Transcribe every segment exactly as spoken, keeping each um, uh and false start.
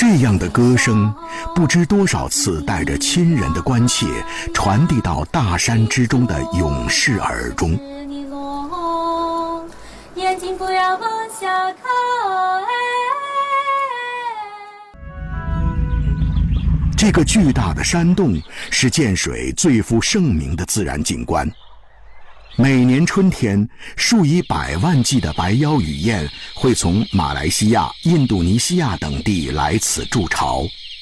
这样的歌声，不知多少次带着亲人的关切，传递到大山之中的勇士耳中。眼睛不要往下看，这个巨大的山洞是建水最负盛名的自然景观。每年春天，数以百万计的白腰雨燕会从马来西亚、印度尼西亚等地来此筑巢。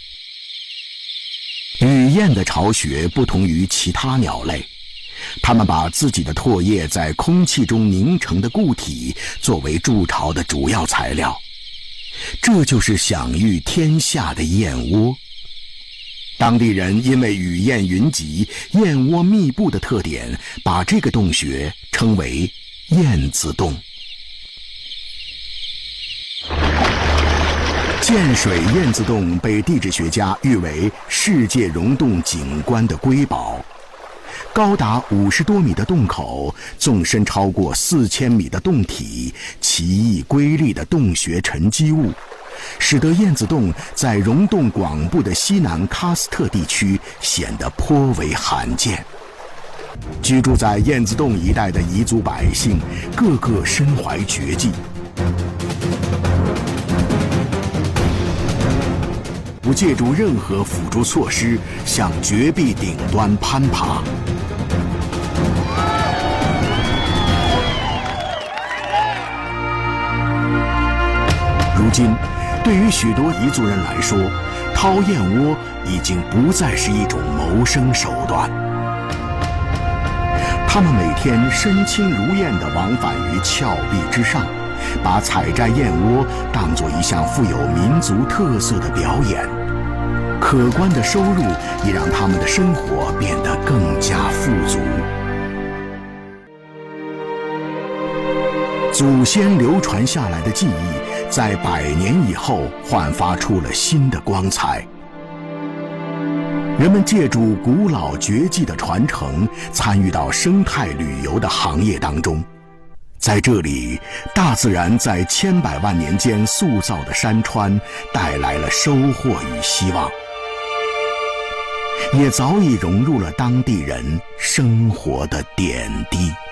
雨燕的巢穴不同于其他鸟类，它们把自己的唾液在空气中凝成的固体作为筑巢的主要材料，这就是享誉天下的燕窝。当地人因为雨燕云集、燕窝密布的特点，把这个洞穴称为燕子洞。建水燕子洞被地质学家誉为世界溶洞景观的瑰宝。高达五十多米的洞口，纵深超过四千米的洞体，奇异瑰丽的洞穴沉积物，使得燕子洞在溶洞广布的西南喀斯特地区显得颇为罕见。居住在燕子洞一带的彝族百姓，个个身怀绝技，不借助任何辅助措施向绝壁顶端攀爬。如今，对于许多彝族人来说，掏燕窝已经不再是一种谋生手段。他们每天身轻如燕地往返于峭壁之上，把采摘燕窝当作一项富有民族特色的表演。可观的收入也让他们的生活变得更加富足。祖先流传下来的技艺，在百年以后焕发出了新的光彩。人们借助古老绝技的传承，参与到生态旅游的行业当中。在这里，大自然在千百万年间塑造的山川，带来了收获与希望，也早已融入了当地人生活的点滴。